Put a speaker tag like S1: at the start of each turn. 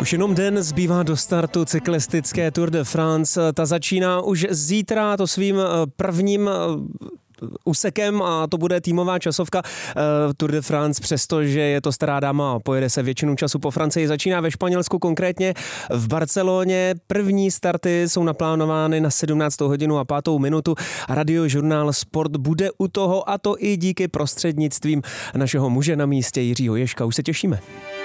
S1: Už jenom den zbývá do startu cyklistické Tour de France. Ta začíná už zítra to svým prvním úsekem a to bude týmová časovka Tour de France, přestože je to stará dáma a pojede se většinu času po Francii. Začíná ve Španělsku, konkrétně v Barceloně. První starty jsou naplánovány na 17. hodinu a 5. minutu. Radiožurnál Sport bude u toho, a to i díky prostřednictvím našeho muže na místě Jiřího Ježka. Už se těšíme.